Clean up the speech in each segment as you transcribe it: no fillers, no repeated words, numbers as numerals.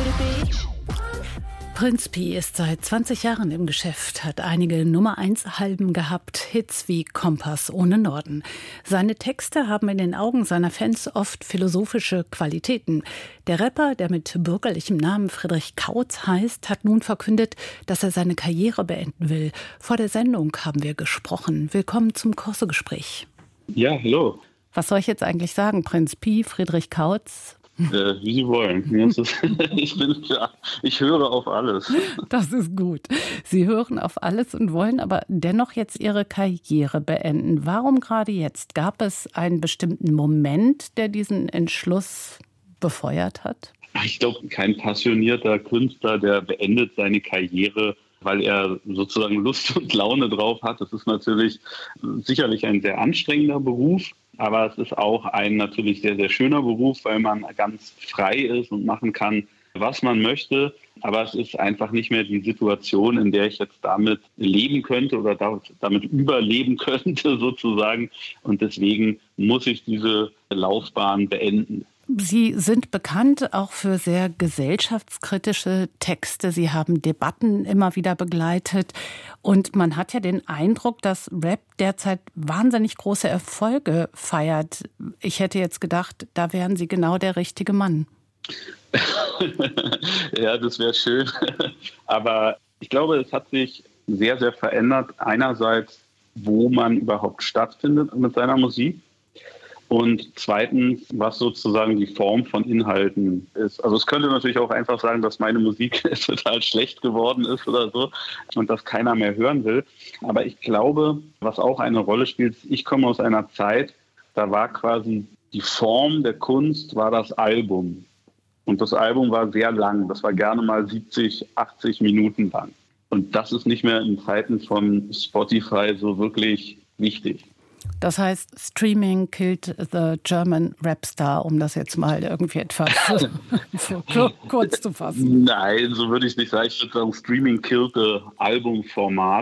Prinz Pi ist seit 20 Jahren im Geschäft, hat einige Nummer-1-Alben gehabt, Hits wie Kompass ohne Norden. Seine Texte haben in den Augen seiner Fans oft philosophische Qualitäten. Der Rapper, der mit bürgerlichem Namen Friedrich Kautz heißt, hat nun verkündet, dass er seine Karriere beenden will. Vor der Sendung haben wir gesprochen. Willkommen zum Corso-Gespräch. Ja, hallo. Was soll ich jetzt eigentlich sagen? Prinz Pi, Friedrich Kautz? Wie Sie wollen. Ich höre auf alles. Das ist gut. Sie hören auf alles und wollen aber dennoch jetzt Ihre Karriere beenden. Warum gerade jetzt? Gab es einen bestimmten Moment, der diesen Entschluss befeuert hat? Ich glaube, kein passionierter Künstler, der beendet seine Karriere, weil er sozusagen Lust und Laune drauf hat. Das ist natürlich sicherlich ein sehr anstrengender Beruf. Aber es ist auch ein natürlich sehr, sehr schöner Beruf, weil man ganz frei ist und machen kann, was man möchte. Aber es ist einfach nicht mehr die Situation, in der ich jetzt damit leben könnte oder damit überleben könnte sozusagen. Und deswegen muss ich diese Laufbahn beenden. Sie sind bekannt auch für sehr gesellschaftskritische Texte. Sie haben Debatten immer wieder begleitet. Und man hat ja den Eindruck, dass Rap derzeit wahnsinnig große Erfolge feiert. Ich hätte jetzt gedacht, da wären Sie genau der richtige Mann. Ja, das wäre schön. Aber ich glaube, es hat sich sehr, sehr verändert. Einerseits, wo man überhaupt stattfindet mit seiner Musik. Und zweitens, was sozusagen die Form von Inhalten ist. Also es könnte natürlich auch einfach sagen, dass meine Musik total schlecht geworden ist oder so und dass keiner mehr hören will. Aber ich glaube, was auch eine Rolle spielt, ich komme aus einer Zeit, da war quasi die Form der Kunst, war das Album. Und das Album war sehr lang. Das war gerne mal 70, 80 Minuten lang. Und das ist nicht mehr in Zeiten von Spotify so wirklich wichtig. Das heißt, Streaming killed the German Rap Star, um das jetzt mal irgendwie etwas kurz zu fassen. Nein, so würde ich nicht sagen. Ich würde sagen, Streaming killed the Albumformat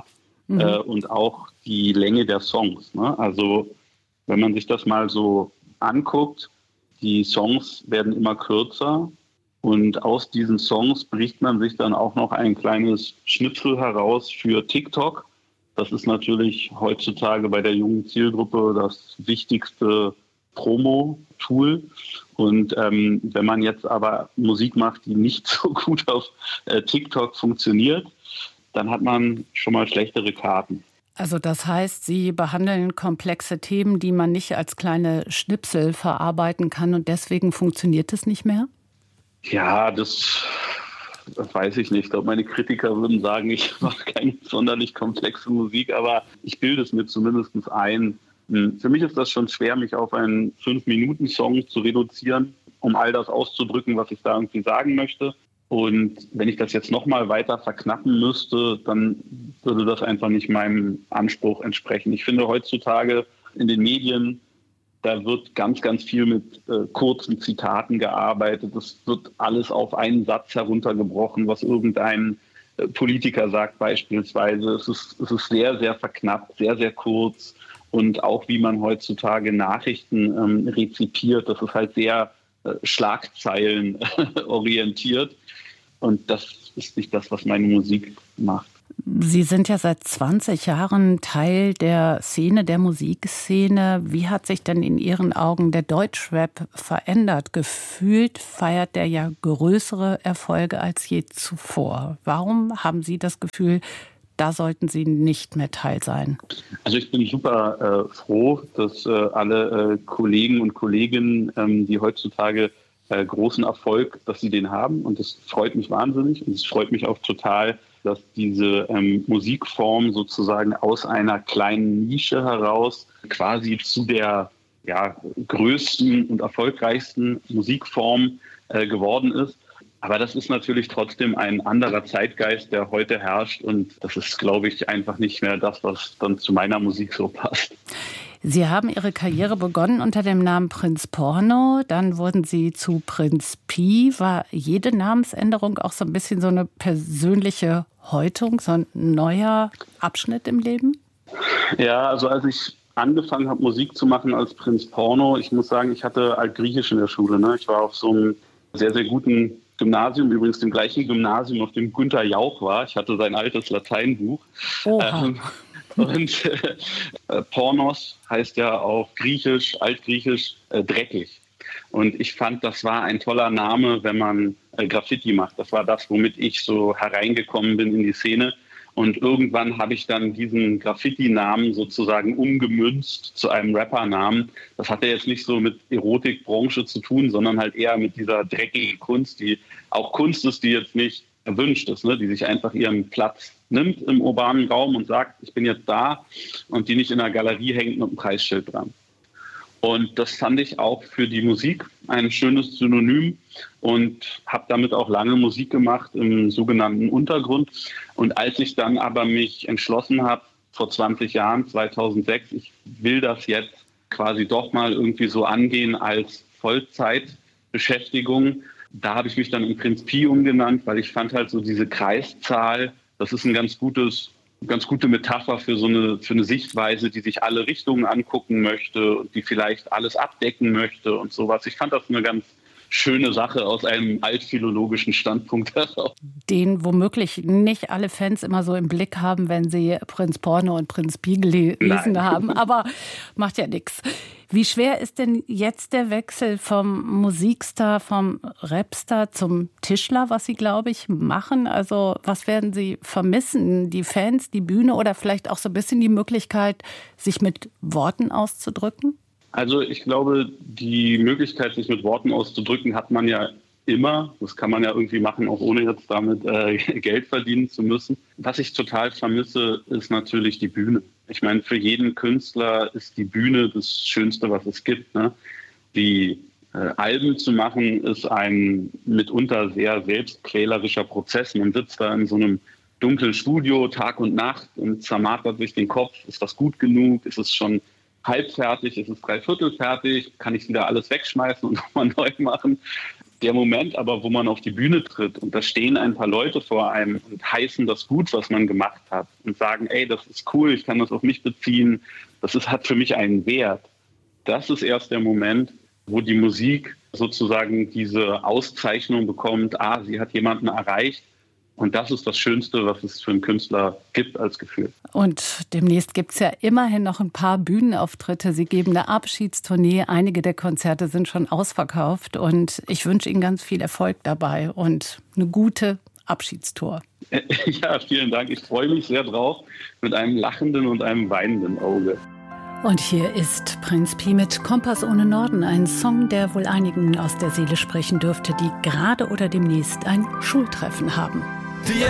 und auch die Länge der Songs. Ne? Also wenn man sich das mal so anguckt, die Songs werden immer kürzer und aus diesen Songs bricht man sich dann auch noch ein kleines Schnipsel heraus für TikTok. Das ist natürlich heutzutage bei der jungen Zielgruppe das wichtigste Promo-Tool. Und wenn man jetzt aber Musik macht, die nicht so gut auf TikTok funktioniert, dann hat man schon mal schlechtere Karten. Also das heißt, Sie behandeln komplexe Themen, die man nicht als kleine Schnipsel verarbeiten kann und deswegen funktioniert es nicht mehr? Ja, das weiß ich nicht. Ich glaube, meine Kritiker würden sagen, ich mache keine sonderlich komplexe Musik, aber ich bilde es mir zumindest ein. Für mich ist das schon schwer, mich auf einen 5-Minuten-Song zu reduzieren, um all das auszudrücken, was ich da irgendwie sagen möchte. Und wenn ich das jetzt nochmal weiter verknappen müsste, dann würde das einfach nicht meinem Anspruch entsprechen. Ich finde heutzutage in den Medien, da wird ganz, ganz viel mit kurzen Zitaten gearbeitet. Es wird alles auf einen Satz heruntergebrochen, was irgendein Politiker sagt beispielsweise. Es ist sehr, sehr verknappt, sehr, sehr kurz. Und auch wie man heutzutage Nachrichten rezipiert, das ist halt sehr Schlagzeilen orientiert. Und das ist nicht das, was meine Musik macht. Sie sind ja seit 20 Jahren Teil der Szene, der Musikszene. Wie hat sich denn in Ihren Augen der Deutschrap verändert? Gefühlt feiert der ja größere Erfolge als je zuvor. Warum haben Sie das Gefühl, da sollten Sie nicht mehr Teil sein? Also ich bin super froh, dass alle Kollegen und Kolleginnen, die heutzutage großen Erfolg, dass sie den haben. Und das freut mich wahnsinnig. Und es freut mich auch total, dass diese Musikform sozusagen aus einer kleinen Nische heraus quasi zu der größten und erfolgreichsten Musikform geworden ist. Aber das ist natürlich trotzdem ein anderer Zeitgeist, der heute herrscht. Und das ist, glaube ich, einfach nicht mehr das, was dann zu meiner Musik so passt. Sie haben Ihre Karriere begonnen unter dem Namen Prinz Porno, dann wurden Sie zu Prinz Pi. War jede Namensänderung auch so ein bisschen so eine persönliche Häutung, so ein neuer Abschnitt im Leben? Ja, also als ich angefangen habe, Musik zu machen als Prinz Porno, ich muss sagen, ich hatte Altgriechisch in der Schule. Ne? Ich war auf so einem sehr, sehr guten Gymnasium, übrigens dem gleichen Gymnasium, auf dem Günter Jauch war. Ich hatte sein altes Lateinbuch. Und Pornos heißt ja auf Griechisch, Altgriechisch, dreckig. Und ich fand, das war ein toller Name, wenn man Graffiti macht. Das war das, womit ich so hereingekommen bin in die Szene. Und irgendwann habe ich dann diesen Graffiti-Namen sozusagen umgemünzt zu einem Rapper-Namen. Das hatte jetzt nicht so mit Erotikbranche zu tun, sondern halt eher mit dieser dreckigen Kunst, die auch Kunst ist, die jetzt nicht erwünscht ist, ne? Die sich einfach ihren Platz nimmt im urbanen Raum und sagt, ich bin jetzt da, und die nicht in einer Galerie hängt mit einem Preisschild dran. Und das fand ich auch für die Musik ein schönes Synonym und habe damit auch lange Musik gemacht im sogenannten Untergrund. Und als ich dann aber mich entschlossen habe, vor 20 Jahren, 2006, ich will das jetzt quasi doch mal irgendwie so angehen als Vollzeitbeschäftigung, da habe ich mich dann in Prinz Pi umgenannt, weil ich fand halt so diese Kreiszahl, das ist ein ganz gute Metapher für eine Sichtweise, die sich alle Richtungen angucken möchte und die vielleicht alles abdecken möchte und sowas. Ich fand das eine ganz schöne Sache aus einem altphilologischen Standpunkt heraus. Den womöglich nicht alle Fans immer so im Blick haben, wenn sie Prinz Porno und Prinz Pi gelesen haben, aber macht ja nichts. Wie schwer ist denn jetzt der Wechsel vom Musikstar, vom Rapstar zum Tischler, was Sie, glaube ich, machen? Also was werden Sie vermissen? Die Fans, die Bühne oder vielleicht auch so ein bisschen die Möglichkeit, sich mit Worten auszudrücken? Also ich glaube, die Möglichkeit, sich mit Worten auszudrücken, hat man ja immer. Das kann man ja irgendwie machen, auch ohne jetzt damit Geld verdienen zu müssen. Was ich total vermisse, ist natürlich die Bühne. Ich meine, für jeden Künstler ist die Bühne das Schönste, was es gibt, ne? Die Alben zu machen, ist ein mitunter sehr selbstquälerischer Prozess. Man sitzt da in so einem dunklen Studio Tag und Nacht und zermartert sich den Kopf. Ist das gut genug? Ist es schon halb fertig? Ist es dreiviertel fertig? Kann ich wieder alles wegschmeißen und nochmal neu machen? Der Moment aber, wo man auf die Bühne tritt und da stehen ein paar Leute vor einem und heißen das gut, was man gemacht hat und sagen, ey, das ist cool, ich kann das auf mich beziehen, hat für mich einen Wert. Das ist erst der Moment, wo die Musik sozusagen diese Auszeichnung bekommt, sie hat jemanden erreicht. Und das ist das Schönste, was es für einen Künstler gibt als Gefühl. Und demnächst gibt es ja immerhin noch ein paar Bühnenauftritte. Sie geben eine Abschiedstournee. Einige der Konzerte sind schon ausverkauft. Und ich wünsche Ihnen ganz viel Erfolg dabei und eine gute Abschiedstour. Ja, vielen Dank. Ich freue mich sehr drauf, mit einem lachenden und einem weinenden Auge. Und hier ist Prinz Pi mit Kompass ohne Norden, ein Song, der wohl einigen aus der Seele sprechen dürfte, die gerade oder demnächst ein Schultreffen haben.